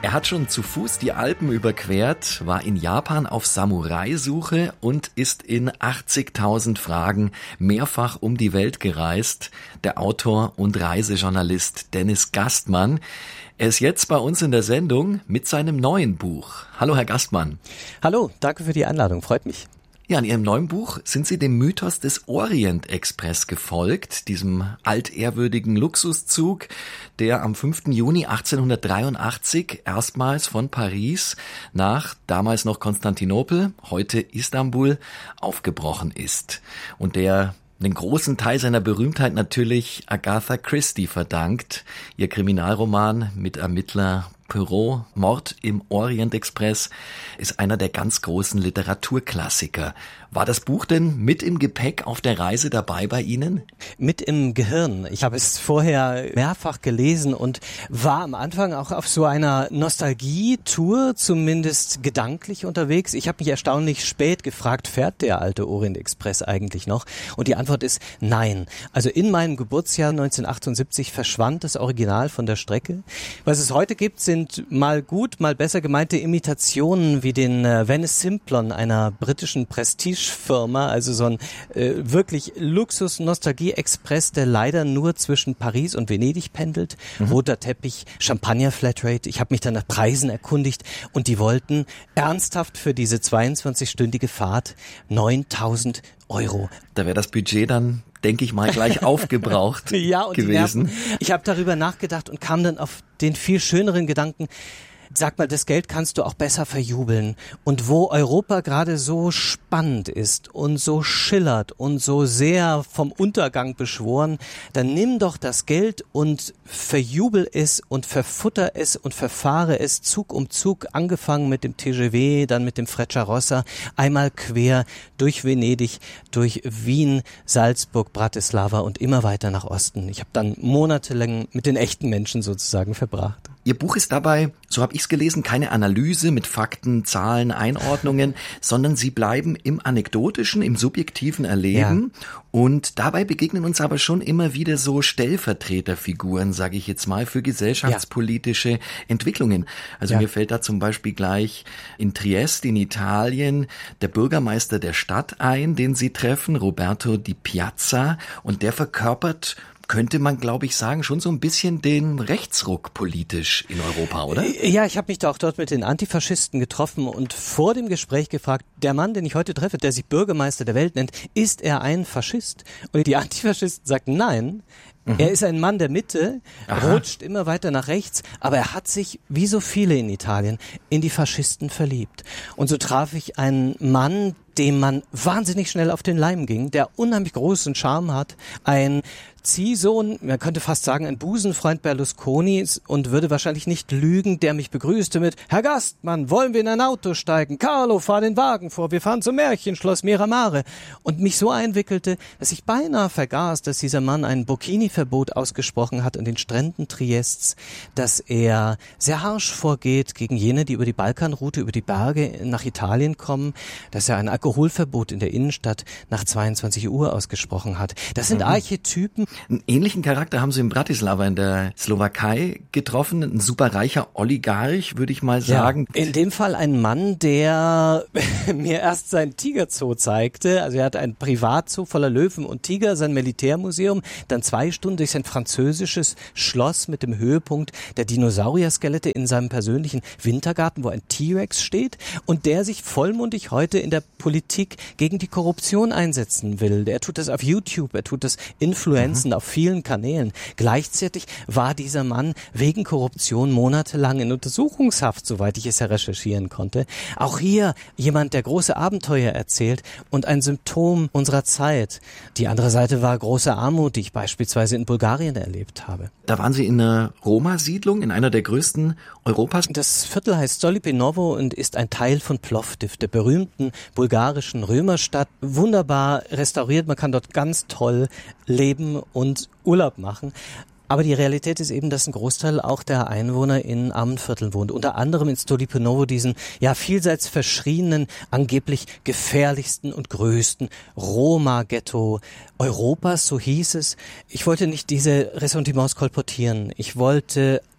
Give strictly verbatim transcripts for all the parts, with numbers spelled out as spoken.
Er hat schon zu Fuß die Alpen überquert, war in Japan auf Samurai-Suche und ist in achtzigtausend Fragen mehrfach um die Welt gereist. Der Autor und Reisejournalist Dennis Gastmann. Er ist jetzt bei uns in der Sendung mit seinem neuen Buch. Hallo, Herr Gastmann. Hallo, danke für die Einladung, freut mich. Ja, in Ihrem neuen Buch sind Sie dem Mythos des Orient-Express gefolgt, diesem altehrwürdigen Luxuszug, der am fünften Juni achtzehnhundertdreiundachtzig erstmals von Paris nach damals noch Konstantinopel, heute Istanbul, aufgebrochen ist und der den großen Teil seiner Berühmtheit natürlich Agatha Christie verdankt. Ihr Kriminalroman mit Ermittler Poirot, Mord im Orient Express, ist einer der ganz großen Literaturklassiker. War das Buch denn mit im Gepäck auf der Reise dabei bei Ihnen? Mit im Gehirn. Ich habe es vorher mehrfach gelesen und war am Anfang auch auf so einer Nostalgie-Tour, zumindest gedanklich unterwegs. Ich habe mich erstaunlich spät gefragt, fährt der alte Orient Express eigentlich noch? Und die Antwort ist nein. Also in meinem Geburtsjahr neunzehnhundertachtundsiebzig verschwand das Original von der Strecke. Was es heute gibt, sind mal gut, mal besser gemeinte Imitationen wie den äh, Venice Simplon, einer britischen Prestigefirma, also so ein äh, wirklich Luxus-Nostalgie-Express, der leider nur zwischen Paris und Venedig pendelt. Mhm. Roter Teppich, Champagner-Flatrate. Ich habe mich dann nach Preisen erkundigt und die wollten ernsthaft für diese zweiundzwanzigstündige Fahrt neuntausend Euro. Da wäre das Budget dann, denke ich mal, gleich aufgebraucht ja, und gewesen. Ich habe darüber nachgedacht und kam dann auf den viel schöneren Gedanken, sag mal, das Geld kannst du auch besser verjubeln. Und wo Europa gerade so spannend ist und so schillert und so sehr vom Untergang beschworen, dann nimm doch das Geld und verjubel es und verfutter es und verfahre es Zug um Zug, angefangen mit dem T G V, dann mit dem Frecciarossa, einmal quer durch Venedig, durch Wien, Salzburg, Bratislava und immer weiter nach Osten. Ich habe dann monatelang mit den echten Menschen sozusagen verbracht. Ihr Buch ist dabei, so habe ich es gelesen, keine Analyse mit Fakten, Zahlen, Einordnungen, sondern Sie bleiben im anekdotischen, im subjektiven Erleben. Ja. Und dabei begegnen uns aber schon immer wieder so Stellvertreterfiguren, sage ich jetzt mal, für gesellschaftspolitische ja. Entwicklungen. Also ja. mir fällt da zum Beispiel gleich in Triest in Italien der Bürgermeister der Stadt ein, den Sie treffen, Roberto Di Piazza, und der verkörpert, könnte man, glaube ich, sagen, schon so ein bisschen den Rechtsruck politisch in Europa, oder? Ja, ich habe mich da auch dort mit den Antifaschisten getroffen und vor dem Gespräch gefragt, der Mann, den ich heute treffe, der sich Bürgermeister der Welt nennt, ist er ein Faschist? Und die Antifaschisten sagten nein. Mhm. Er ist ein Mann der Mitte, Aha. rutscht immer weiter nach rechts, aber er hat sich, wie so viele in Italien, in die Faschisten verliebt. Und so traf ich einen Mann, dem man wahnsinnig schnell auf den Leim ging, der unheimlich großen Charme hat, ein Ziehsohn, man könnte fast sagen, ein Busenfreund Berlusconis und würde wahrscheinlich nicht lügen, der mich begrüßte mit: Herr Gastmann, wollen wir in ein Auto steigen? Carlo, fahr den Wagen vor, wir fahren zum Märchenschloss Miramare. Und mich so einwickelte, dass ich beinahe vergaß, dass dieser Mann ein Burkini-Verbot ausgesprochen hat an den Stränden Triests, dass er sehr harsch vorgeht gegen jene, die über die Balkanroute, über die Berge nach Italien kommen, dass er ein Alkoholverbot in der Innenstadt nach zweiundzwanzig Uhr ausgesprochen hat. Das sind mhm. Archetypen. Einen ähnlichen Charakter haben Sie in Bratislava in der Slowakei getroffen. Ein superreicher Oligarch, würde ich mal sagen. Ja, in dem Fall ein Mann, der mir erst sein Tigerzoo zeigte. Also er hat ein Privatzoo voller Löwen und Tiger, sein Militärmuseum, dann zwei Stunden durch sein französisches Schloss mit dem Höhepunkt der Dinosaurier-Skelette in seinem persönlichen Wintergarten, wo ein T-Rex steht und der sich vollmundig heute in der Politik gegen die Korruption einsetzen will. Er tut das auf YouTube, er tut das Influenzen mhm. auf vielen Kanälen. Gleichzeitig war dieser Mann wegen Korruption monatelang in Untersuchungshaft, soweit ich es ja recherchieren konnte. Auch hier jemand, der große Abenteuer erzählt und ein Symptom unserer Zeit. Die andere Seite war große Armut, die ich beispielsweise in Bulgarien erlebt habe. Da waren Sie in einer Roma-Siedlung, in einer der größten Europas. Das Viertel heißt Stolipinovo und ist ein Teil von Plovdiv, der berühmten bulgarischen Römerstadt. Wunderbar restauriert, man kann dort ganz toll leben und Urlaub machen. Aber die Realität ist eben, dass ein Großteil auch der Einwohner in armen Vierteln wohnt. Unter anderem in Stolipinovo, diesen ja vielseits verschrienen, angeblich gefährlichsten und größten Roma-Ghetto Europas, so hieß es. Ich wollte nicht diese Ressentiments kolportieren. Ich wollte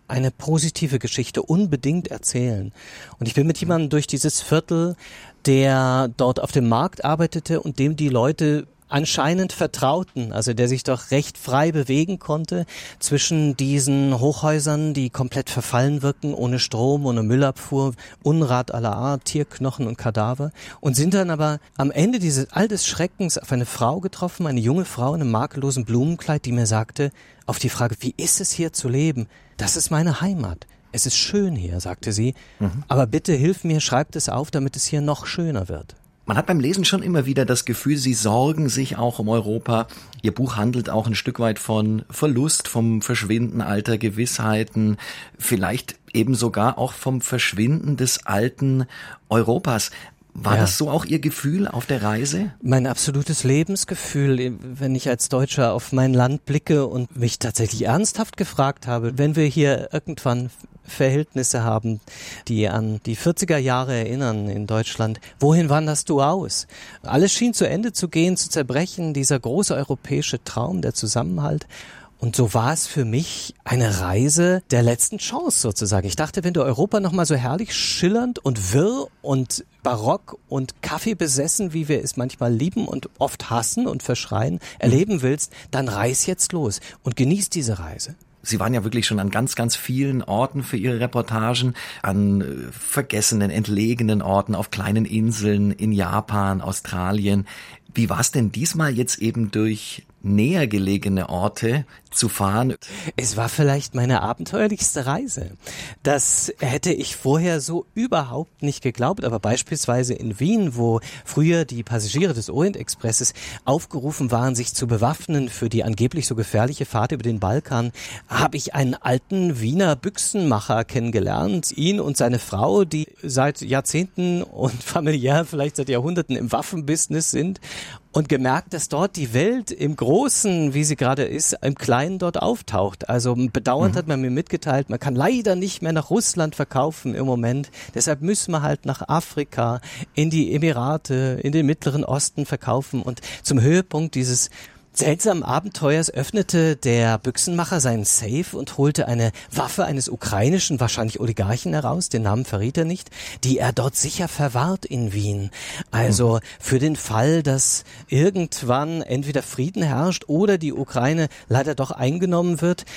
eine positive Geschichte unbedingt erzählen. Und ich bin mit jemandem durch dieses Viertel, der dort auf dem Markt arbeitete und dem die Leute anscheinend vertrauten, also der sich doch recht frei bewegen konnte zwischen diesen Hochhäusern, die komplett verfallen wirken, ohne Strom, ohne Müllabfuhr, Unrat aller Art, Tierknochen und Kadaver, und sind dann aber am Ende dieses all des Schreckens auf eine Frau getroffen, eine junge Frau in einem makellosen Blumenkleid, die mir sagte, auf die Frage, wie ist es hier zu leben? Das ist meine Heimat. Es ist schön hier, sagte sie, mhm. aber bitte hilf mir, schreibt es auf, damit es hier noch schöner wird. Man hat beim Lesen schon immer wieder das Gefühl, Sie sorgen sich auch um Europa. Ihr Buch handelt auch ein Stück weit von Verlust, vom Verschwinden alter Gewissheiten, vielleicht eben sogar auch vom Verschwinden des alten Europas. War ja. das so auch Ihr Gefühl auf der Reise? Mein absolutes Lebensgefühl, wenn ich als Deutscher auf mein Land blicke und mich tatsächlich ernsthaft gefragt habe, wenn wir hier irgendwann Verhältnisse haben, die an die vierziger Jahre erinnern in Deutschland, wohin wanderst du aus? Alles schien zu Ende zu gehen, zu zerbrechen, dieser große europäische Traum, der Zusammenhalt. Und so war es für mich eine Reise der letzten Chance sozusagen. Ich dachte, wenn du Europa nochmal so herrlich schillernd und wirr und barock und kaffeebesessen, wie wir es manchmal lieben und oft hassen und verschreien, erleben willst, dann reis jetzt los und genieß diese Reise. Sie waren ja wirklich schon an ganz, ganz vielen Orten für Ihre Reportagen, an äh, vergessenen, entlegenen Orten, auf kleinen Inseln in Japan, Australien. Wie war es denn diesmal jetzt eben durch näher gelegene Orte zu fahren? Es war vielleicht meine abenteuerlichste Reise. Das hätte ich vorher so überhaupt nicht geglaubt, aber beispielsweise in Wien, wo früher die Passagiere des Orient-Expresses aufgerufen waren, sich zu bewaffnen für die angeblich so gefährliche Fahrt über den Balkan, habe ich einen alten Wiener Büchsenmacher kennengelernt, ihn und seine Frau, die seit Jahrzehnten und familiär vielleicht seit Jahrhunderten im Waffenbusiness sind, und gemerkt, dass dort die Welt im Großen, wie sie gerade ist, im Kleinen dort auftaucht. Also bedauernd mhm. hat man mir mitgeteilt, man kann leider nicht mehr nach Russland verkaufen im Moment. Deshalb müssen wir halt nach Afrika, in die Emirate, in den Mittleren Osten verkaufen. Und zum Höhepunkt dieses seltsamen Abenteuers öffnete der Büchsenmacher seinen Safe und holte eine Waffe eines ukrainischen, wahrscheinlich Oligarchen heraus, den Namen verriet er nicht, die er dort sicher verwahrt in Wien. Also für den Fall, dass irgendwann entweder Frieden herrscht oder die Ukraine leider doch eingenommen wird,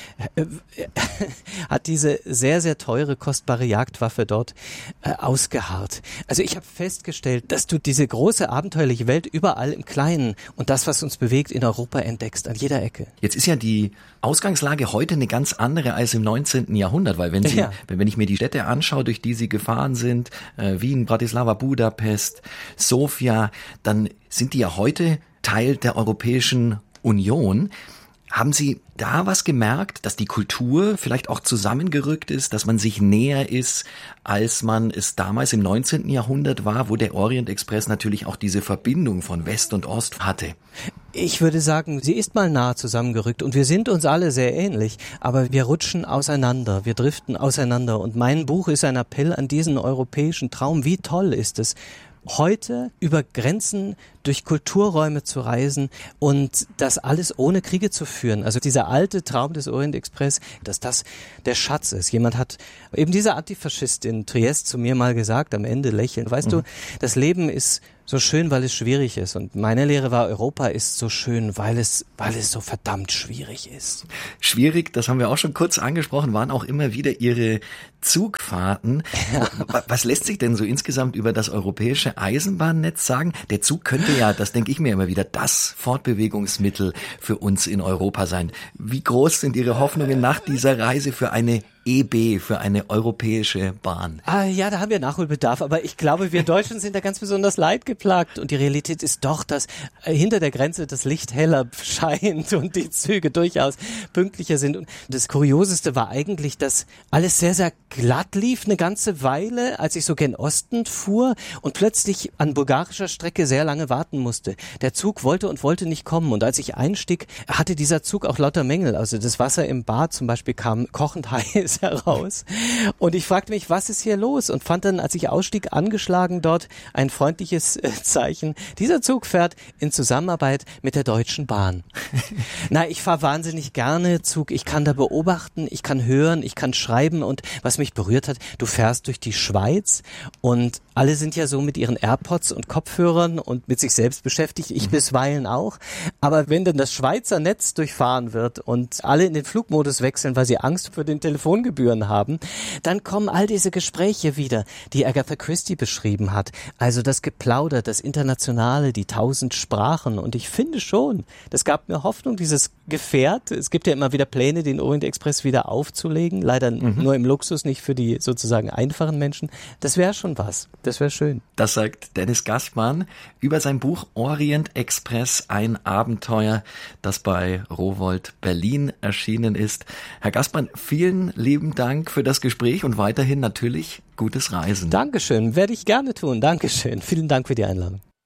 hat diese sehr, sehr teure, kostbare Jagdwaffe dort äh, ausgeharrt. Also ich habe festgestellt, dass du diese große, abenteuerliche Welt überall im Kleinen und das, was uns bewegt in Europa, entdeckst, an jeder Ecke. Jetzt ist ja die Ausgangslage heute eine ganz andere als im neunzehnten Jahrhundert, weil wenn Sie, ja. wenn, wenn ich mir die Städte anschaue, durch die Sie gefahren sind, äh, Wien, Bratislava, Budapest, Sofia, dann sind die ja heute Teil der Europäischen Union. Haben Sie da was gemerkt, dass die Kultur vielleicht auch zusammengerückt ist, dass man sich näher ist, als man es damals im neunzehnten Jahrhundert war, wo der Orient Express natürlich auch diese Verbindung von West und Ost hatte? Ich würde sagen, sie ist mal nah zusammengerückt und wir sind uns alle sehr ähnlich, aber wir rutschen auseinander, wir driften auseinander und mein Buch ist ein Appell an diesen europäischen Traum. Wie toll ist es, heute über Grenzen durch Kulturräume zu reisen und das alles ohne Kriege zu führen. Also dieser alte Traum des Orient Express, dass das der Schatz ist. Jemand hat, eben dieser Antifaschist in Triest zu mir mal gesagt, am Ende lächelnd, weißt mhm. du, das Leben ist so schön, weil es schwierig ist. Und meine Lehre war, Europa ist so schön, weil es, weil es so verdammt schwierig ist. Schwierig, das haben wir auch schon kurz angesprochen, waren auch immer wieder Ihre Zugfahrten. Ja. Was lässt sich denn so insgesamt über das europäische Eisenbahnnetz sagen? Der Zug könnte ja, das denke ich mir immer wieder, das Fortbewegungsmittel für uns in Europa sein. Wie groß sind Ihre Hoffnungen nach dieser Reise für eine E B, für eine europäische Bahn? Ah, ja, da haben wir Nachholbedarf, aber ich glaube, wir Deutschen sind da ganz besonders leidgeplagt und die Realität ist doch, dass äh, hinter der Grenze das Licht heller scheint und die Züge durchaus pünktlicher sind. Und das Kurioseste war eigentlich, dass alles sehr, sehr glatt lief eine ganze Weile, als ich so gen Osten fuhr und plötzlich an bulgarischer Strecke sehr lange warten musste. Der Zug wollte und wollte nicht kommen und als ich einstieg, hatte dieser Zug auch lauter Mängel. Also das Wasser im Bad zum Beispiel kam kochend heiß Schweiz heraus. Und ich fragte mich, was ist hier los? Und fand dann, als ich ausstieg, angeschlagen dort ein freundliches äh, Zeichen. Dieser Zug fährt in Zusammenarbeit mit der Deutschen Bahn. Na, ich fahre wahnsinnig gerne Zug. Ich kann da beobachten, ich kann hören, ich kann schreiben. Und was mich berührt hat, du fährst durch die Schweiz und alle sind ja so mit ihren AirPods und Kopfhörern und mit sich selbst beschäftigt. Ich mhm. bisweilen auch. Aber wenn dann das Schweizer Netz durchfahren wird und alle in den Flugmodus wechseln, weil sie Angst vor den Telefongebühren haben, dann kommen all diese Gespräche wieder, die Agatha Christie beschrieben hat. Also das Geplauder, das Internationale, die tausend Sprachen. Und ich finde schon, das gab mir Hoffnung, dieses Gefährt. Es gibt ja immer wieder Pläne, den Orient Express wieder aufzulegen. Leider mhm. nur im Luxus, nicht für die sozusagen einfachen Menschen. Das wäre schon was. Das wäre schön. Das sagt Dennis Gassmann über sein Buch Orient Express, ein Abenteuer, das bei Rowohlt Berlin erschienen ist. Herr Gassmann, vielen lieben Dank für das Gespräch und weiterhin natürlich gutes Reisen. Dankeschön, werde ich gerne tun. Dankeschön. Vielen Dank für die Einladung.